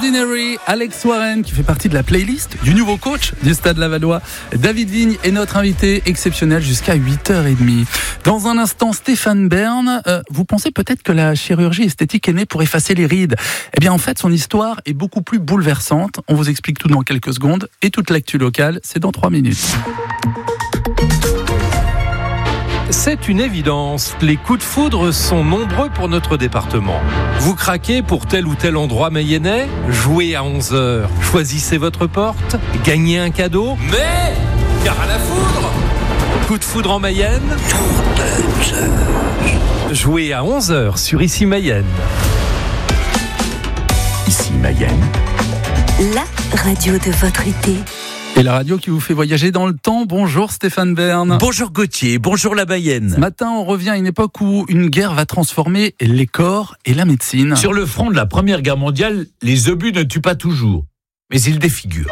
Ordinary, Alex Warren qui fait partie de la playlist du nouveau coach du Stade Lavallois. David Vigne est notre invité exceptionnel jusqu'à 8h30. Dans un instant, Stéphane Bern, vous pensez peut-être que la chirurgie esthétique est née pour effacer les rides. Eh bien en fait, son histoire est beaucoup plus bouleversante. On vous explique tout dans quelques secondes et toute l'actu locale, c'est dans 3 minutes. C'est une évidence, les coups de foudre sont nombreux pour notre département. Vous craquez pour tel ou tel endroit mayennais ? Jouez à 11h, choisissez votre porte, gagnez un cadeau, mais gare à la foudre ! Coup de foudre en Mayenne ? Jouez à 11h sur Ici Mayenne. Ici Mayenne, la radio de votre été. Et la radio qui vous fait voyager dans le temps. Bonjour Stéphane Bern. bonjour Gauthier, bonjour la Mayenne. Ce matin, on revient à une époque où une guerre va transformer les corps et la médecine. Sur le front de la Première Guerre mondiale, les obus ne tuent pas toujours, mais ils défigurent.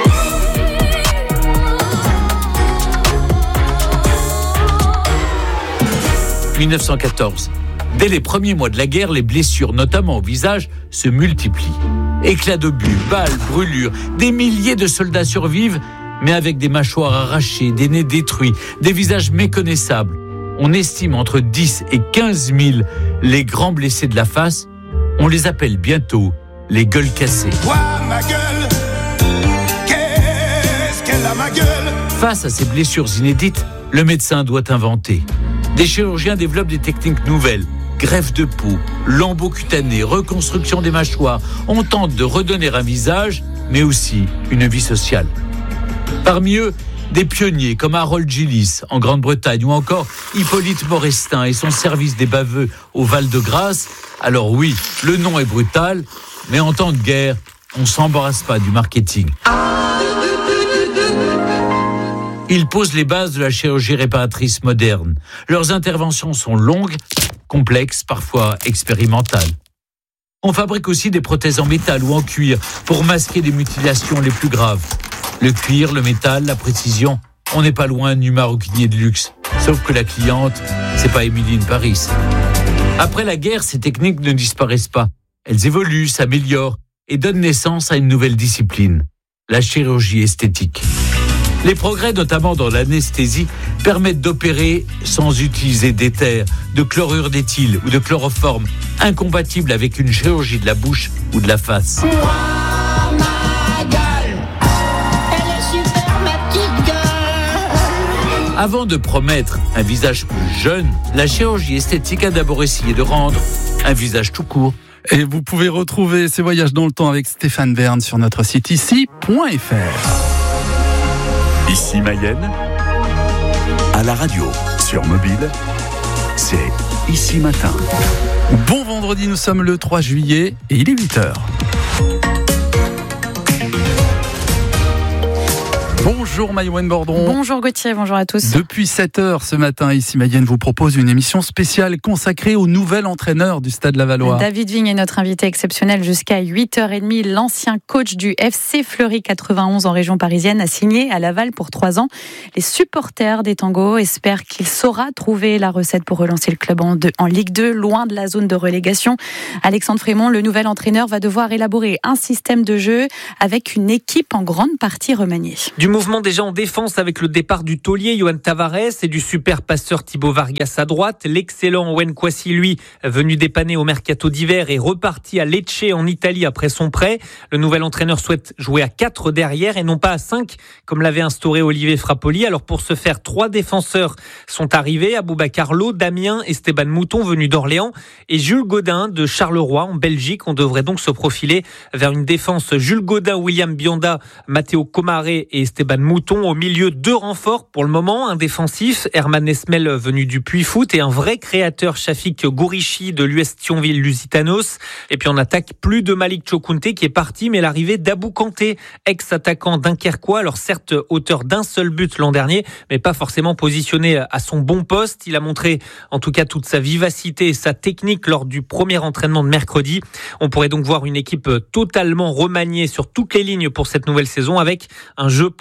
« 1914. Dès les premiers mois de la guerre, les blessures, notamment au visage, se multiplient. Éclats d'obus, balles, brûlures, des milliers de soldats survivent, mais avec des mâchoires arrachées, des nez détruits, des visages méconnaissables. On estime entre 10 et 15 000 les grands blessés de la face. On les appelle bientôt les gueules cassées. Ouah, ma gueule, qu'est-ce qu'elle a ma gueule ? Face à ces blessures inédites, le médecin doit inventer. Des chirurgiens développent des techniques nouvelles. Greffe de peau, lambeaux cutanés, reconstruction des mâchoires. On tente de redonner un visage, mais aussi une vie sociale. Parmi eux, des pionniers comme Harold Gillis en Grande-Bretagne ou encore Hippolyte Morestin et son service des baveux au Val-de-Grâce. Alors oui, le nom est brutal, mais en temps de guerre, on ne s'embarrasse pas du marketing. Ils posent les bases de la chirurgie réparatrice moderne. Leurs interventions sont longues, complexes, parfois expérimentales. On fabrique aussi des prothèses en métal ou en cuir pour masquer les mutilations les plus graves. Le cuir, le métal, la précision, on n'est pas loin du maroquinier de luxe. Sauf que la cliente, c'est pas Émilie Paris. Après la guerre, ces techniques ne disparaissent pas. Elles évoluent, s'améliorent et donnent naissance à une nouvelle discipline, la chirurgie esthétique. Les progrès, notamment dans l'anesthésie, permettent d'opérer sans utiliser d'éther, de chlorure d'éthyle ou de chloroforme, incompatibles avec une chirurgie de la bouche ou de la face. Wow, ma gueule, elle est super, ma petite gueule. Avant de promettre un visage plus jeune, la chirurgie esthétique a d'abord essayé de rendre un visage tout court. Et vous pouvez retrouver ces voyages dans le temps avec Stéphane Bern sur notre site ici.fr. Ici Mayenne, à la radio, sur mobile, c'est Ici Matin. Bon vendredi, nous sommes le 3 juillet et il est 8h. Bonjour Maïwen Bordron. Bonjour Gauthier, bonjour à tous. Depuis 7h ce matin, Ici Mayenne vous propose une émission spéciale consacrée au nouvel entraîneur du Stade Lavallois. David Vigne est notre invité exceptionnel jusqu'à 8h30. L'ancien coach du FC Fleury 91 en région parisienne a signé à Laval pour 3 ans. Les supporters des Tangos espèrent qu'il saura trouver la recette pour relancer le club en Ligue 2, loin de la zone de relégation. Alexandre Frémont, le nouvel entraîneur, va devoir élaborer un système de jeu avec une équipe en grande partie remaniée. Du mouvement déjà en défense avec le départ du taulier Yohan Tavares et du super passeur Thibaut Vargas à droite. L'excellent Owen Kwasi, lui, venu dépanner au mercato d'hiver, est reparti à Lecce en Italie après son prêt. Le nouvel entraîneur souhaite jouer à 4 derrière et non pas à 5 comme l'avait instauré Olivier Frappoli. Alors pour ce faire, 3 défenseurs sont arrivés. Aboubacar Loh, Damien, Esteban Mouton venus d'Orléans et Jules Godin de Charleroi en Belgique. On devrait donc se profiler vers une défense Jules Godin, William Bionda, Matteo Comaré et Esteban Mouton. Au milieu, 2 renforts pour le moment, un défensif, Herman Esmel venu du Puy-Foot et un vrai créateur, Shafik Gourichi de l'US Thionville-Lusitanos. Et puis en attaque, plus de Malik Chokounté qui est parti, mais l'arrivée d'Abou Kanté, ex-attaquant dunkerquois, alors certes auteur d'un seul but l'an dernier, mais pas forcément positionné à son bon poste. Il a montré en tout cas toute sa vivacité et sa technique lors du premier entraînement de mercredi. On pourrait donc voir une équipe totalement remaniée sur toutes les lignes pour cette nouvelle saison avec un jeu porté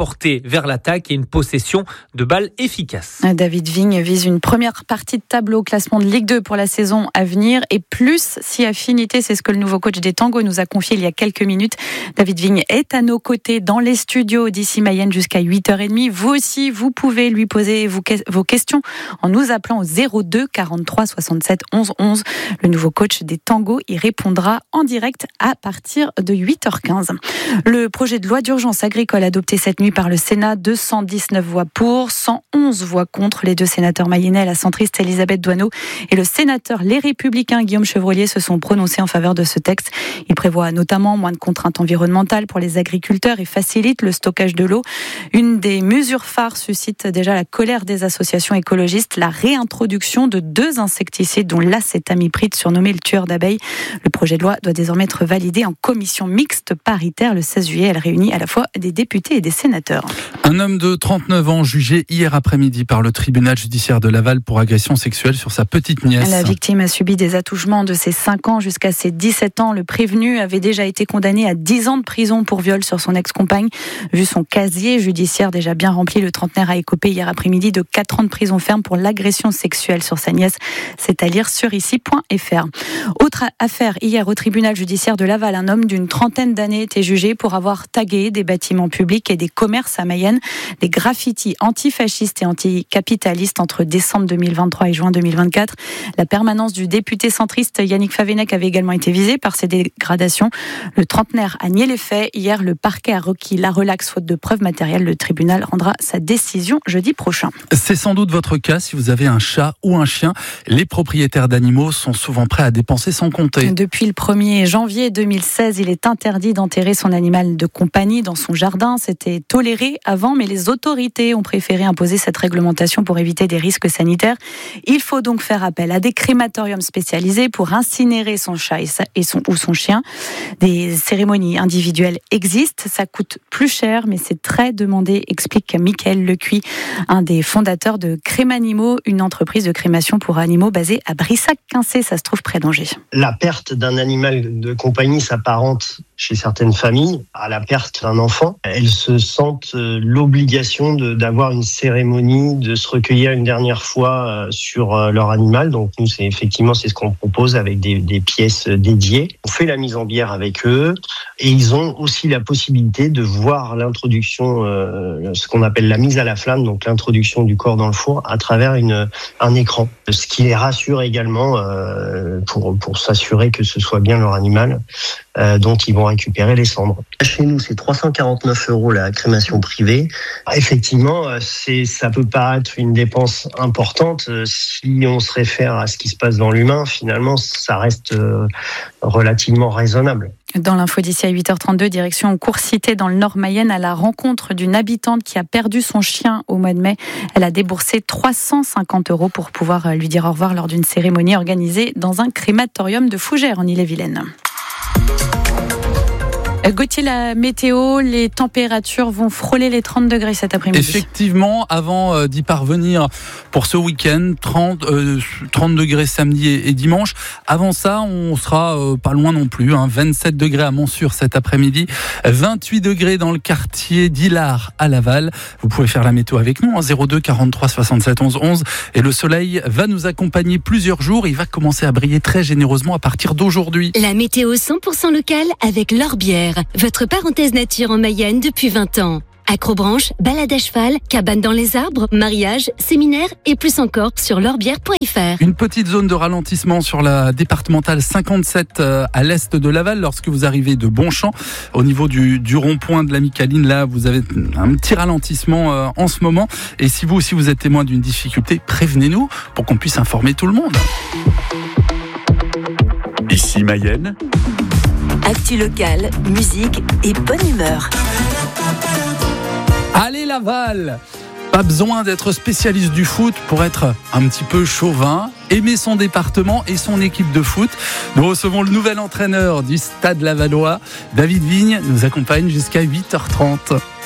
porté vers l'attaque et une possession de balles efficace. David Vigne vise une première partie de tableau au classement de Ligue 2 pour la saison à venir et plus si affinité, c'est ce que le nouveau coach des Tangos nous a confié il y a quelques minutes. David Vigne est à nos côtés dans les studios d'ici Mayenne jusqu'à 8h30. Vous aussi, vous pouvez lui poser vos questions en nous appelant au 02 43 67 11 11. Le nouveau coach des Tangos y répondra en direct à partir de 8h15. Le projet de loi d'urgence agricole adopté cette nuit par le Sénat, 219 voix pour, 111 voix contre. Les deux sénateurs mayennais, la centriste Elisabeth Doineau et le sénateur Les Républicains Guillaume Chevrollier se sont prononcés en faveur de ce texte. Il prévoit notamment moins de contraintes environnementales pour les agriculteurs et facilite le stockage de l'eau. Une des mesures phares suscite déjà la colère des associations écologistes, la réintroduction de 2 insecticides dont l'acétamipride surnommé le tueur d'abeilles. Le projet de loi doit désormais être validé en commission mixte paritaire le 16 juillet. Elle réunit à la fois des députés et des sénateurs. Un homme de 39 ans jugé hier après-midi par le tribunal judiciaire de Laval pour agression sexuelle sur sa petite nièce. La victime a subi des attouchements de ses 5 ans jusqu'à ses 17 ans. Le prévenu avait déjà été condamné à 10 ans de prison pour viol sur son ex-compagne. Vu son casier judiciaire déjà bien rempli, le trentenaire a écopé hier après-midi de 4 ans de prison ferme pour l'agression sexuelle sur sa nièce. C'est à lire sur ici.fr. Autre affaire, hier au tribunal judiciaire de Laval, un homme d'une trentaine d'années était jugé pour avoir tagué des bâtiments publics et des commerces à Mayenne, des graffitis antifascistes et anticapitalistes entre décembre 2023 et juin 2024. La permanence du député centriste Yannick Favennec avait également été visée par ces dégradations. Le trentenaire a nié les faits. Hier, le parquet a requis la relaxe faute de preuves matérielles. Le tribunal rendra sa décision jeudi prochain. C'est sans doute votre cas si vous avez un chat ou un chien. Les propriétaires d'animaux sont souvent prêts à dépenser sans compter. Depuis le 1er janvier 2016, il est interdit d'enterrer son animal de compagnie dans son jardin. C'était toléré avant, mais les autorités ont préféré imposer cette réglementation pour éviter des risques sanitaires. Il faut donc faire appel à des crématoriums spécialisés pour incinérer son chat ou son chien. Des cérémonies individuelles existent, ça coûte plus cher, mais c'est très demandé, explique Mickaël Lecuy, un des fondateurs de Crémanimaux, une entreprise de crémation pour animaux basée à Brissac-Quincé, ça se trouve près d'Angers. La perte d'un animal de compagnie s'apparente chez certaines familles à la perte d'un enfant. Elles se sentent l'obligation d'avoir une cérémonie, de se recueillir une dernière fois sur leur animal. Donc nous, c'est ce qu'on propose avec des pièces dédiées. On fait la mise en bière avec eux et ils ont aussi la possibilité de voir l'introduction, ce qu'on appelle la mise à la flamme, donc l'introduction du corps dans le four à travers un écran. Ce qui les rassure également pour s'assurer que ce soit bien leur animal dont ils vont récupérer les cendres. Chez nous, c'est 349 € la crémation privée. Effectivement, ça peut paraître une dépense importante. Si on se réfère à ce qui se passe dans l'humain, finalement, ça reste relativement raisonnable. Dans l'info d'ici à 8h32, direction Courcité dans le Nord Mayenne à la rencontre d'une habitante qui a perdu son chien au mois de mai. Elle a déboursé 350 € pour pouvoir lui dire au revoir lors d'une cérémonie organisée dans un crématorium de Fougères en Ille-et-Vilaine. Gauthier, la météo, les températures vont frôler les 30 degrés cet après-midi. Effectivement, avant d'y parvenir pour ce week-end, 30 degrés samedi et dimanche. Avant ça, on sera pas loin non plus, 27 degrés à Montsûrs cet après-midi, 28 degrés dans le quartier d'Illard à Laval. Vous pouvez faire la météo avec nous, 02 43 67 11 11. Et le soleil va nous accompagner plusieurs jours. Il va commencer à briller très généreusement à partir d'aujourd'hui. La météo 100% locale avec L'Orbière. Votre parenthèse nature en Mayenne depuis 20 ans. Acrobranche, balade à cheval, cabane dans les arbres, mariage, séminaire et plus encore sur l'orbière.fr. Une petite zone de ralentissement sur la départementale 57 à l'est de Laval lorsque vous arrivez de Bonchamp. Au niveau du rond-point de la Micaline, là, vous avez un petit ralentissement en ce moment. Et si vous aussi vous êtes témoin d'une difficulté, prévenez-nous pour qu'on puisse informer tout le monde. Ici Mayenne. Actu locale, musique et bonne humeur. Allez Laval! Pas besoin d'être spécialiste du foot pour être un petit peu chauvin, aimer son département et son équipe de foot. Nous recevons le nouvel entraîneur du Stade Lavallois, David Vigne, nous accompagne jusqu'à 8h30.